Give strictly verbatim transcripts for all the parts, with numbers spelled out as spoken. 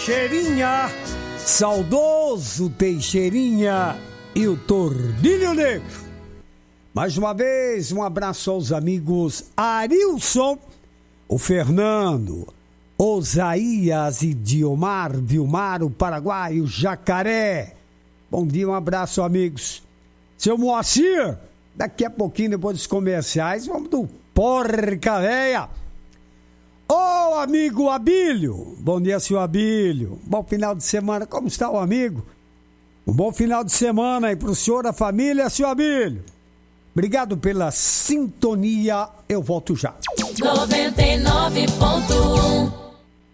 Teixeirinha, saudoso Teixeirinha e o Tordilho Negro. Mais uma vez, um abraço aos amigos Arilson, o Fernando, Osaías e Diomar, Vilmar, o Paraguai, o Jacaré. Bom dia, um abraço, amigos. Seu Moacir, daqui a pouquinho, depois dos comerciais, vamos do Porca Véia. Ô, oh, amigo Abílio, bom dia, senhor Abílio. Bom final de semana, como está o amigo? Um bom final de semana aí pro senhor, a família, senhor Abílio. Obrigado pela sintonia, eu volto já. noventa e nove ponto um.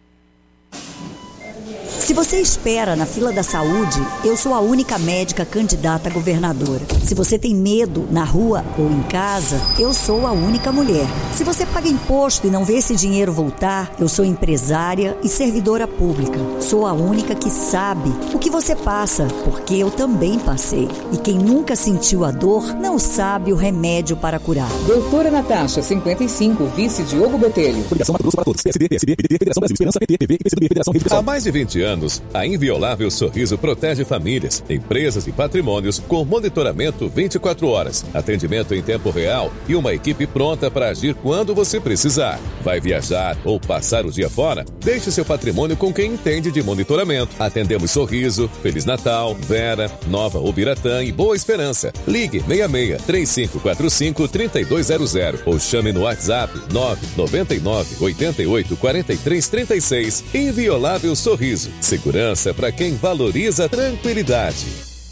Se você espera na fila da saúde, eu sou a única médica candidata a governadora. Se você tem medo na rua ou em casa, eu sou a única mulher. Se você paga imposto e não vê esse dinheiro voltar, eu sou empresária e servidora pública. Sou a única que sabe o que você passa, porque eu também passei. E quem nunca sentiu a dor, não sabe o remédio para curar. Doutora Natasha, cinquenta e cinco, vice Diogo Botelho. Coligação Mato Grosso para todos. P S D, P S D, P D T, Federação Brasil, Esperança, P T, P V, P C B, Federação Rede. Há mais de vinte anos, a Inviolável Sorriso protege famílias, empresas e patrimônios com monitoramento vinte e quatro horas, atendimento em tempo real e uma equipe pronta para agir quando você precisar. Vai viajar ou passar o dia fora? Deixe seu patrimônio com quem entende de monitoramento. Atendemos Sorriso, Feliz Natal, Vera, Nova Ubiratã e Boa Esperança. Ligue seis seis, três cinco quatro cinco, três dois zero zero ou chame no WhatsApp nove nove nove, oito oito, quatro três três seis. Inviolável Sorriso. Segurança para quem valoriza a tranquilidade.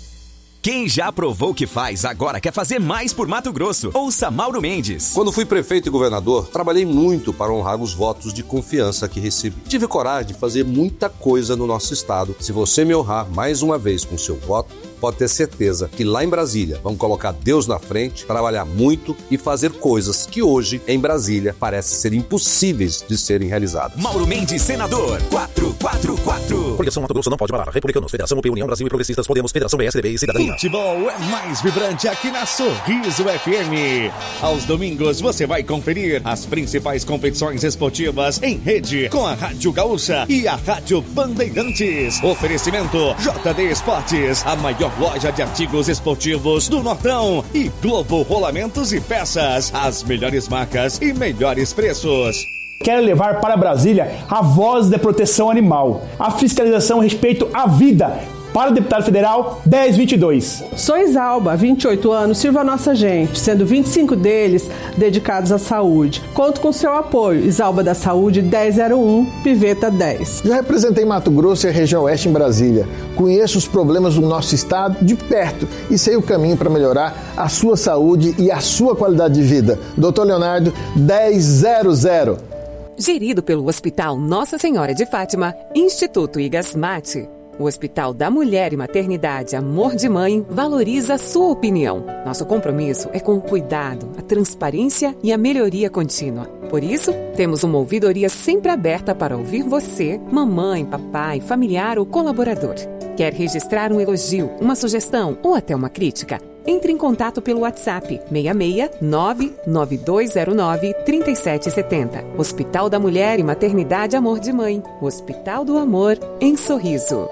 Quem já provou o que faz, agora quer fazer mais por Mato Grosso. Ouça Mauro Mendes. Quando fui prefeito e governador, trabalhei muito para honrar os votos de confiança que recebi. Tive coragem de fazer muita coisa no nosso estado. Se você me honrar mais uma vez com seu voto, pode ter certeza que lá em Brasília vamos colocar Deus na frente, trabalhar muito e fazer coisas que hoje, em Brasília, parecem ser impossíveis de serem realizadas. Mauro Mendes, senador, quatrocentos e quarenta e quatro. Coligação Mato Grosso não pode parar. Republicanos, Federação U P, União Brasil e Progressistas, Podemos, Federação B S D B e Cidadania. Futebol é mais vibrante aqui na Sorriso F M. Aos domingos você vai conferir as principais competições esportivas em rede com a Rádio Gaúcha e a Rádio Bandeirantes. Oferecimento J D Esportes, a maior loja de artigos esportivos do Nortão, e Globo Rolamentos e Peças, as melhores marcas e melhores preços. Quero levar para Brasília a voz da proteção animal, a fiscalização a respeito à vida. Para o deputado federal, dez vinte e dois. Sou Isalba, vinte e oito anos, sirvo a nossa gente, sendo vinte e cinco deles dedicados à saúde. Conto com seu apoio. Isalba da Saúde, dez zero um, Piveta dez. Já representei Mato Grosso e a região oeste em Brasília. Conheço os problemas do nosso estado de perto e sei o caminho para melhorar a sua saúde e a sua qualidade de vida. doutor Leonardo, dez zero zero. Gerido pelo Hospital Nossa Senhora de Fátima, Instituto Igasmate. O Hospital da Mulher e Maternidade Amor de Mãe valoriza a sua opinião. Nosso compromisso é com o cuidado, a transparência e a melhoria contínua. Por isso, temos uma ouvidoria sempre aberta para ouvir você, mamãe, papai, familiar ou colaborador. Quer registrar um elogio, uma sugestão ou até uma crítica? Entre em contato pelo WhatsApp seis seis nove nove dois zero nove três sete sete zero. Hospital da Mulher e Maternidade Amor de Mãe. O Hospital do Amor em Sorriso.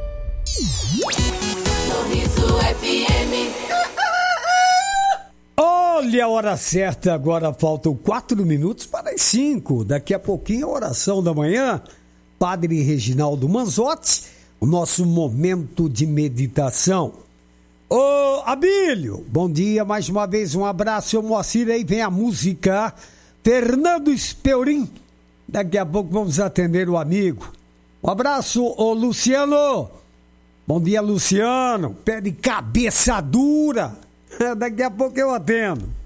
Sorriso F M. Olha a hora certa, agora faltam quatro minutos para as cinco. Daqui a pouquinho a oração da manhã. Padre Reginaldo Manzotti, o nosso momento de meditação. Ô, Abílio, bom dia, mais uma vez, um abraço, seu Moacir, aí vem a música Fernando Espeurim, daqui a pouco vamos atender o amigo. Um abraço, ô Luciano, bom dia, Luciano, pé de cabeça dura, daqui a pouco eu atendo.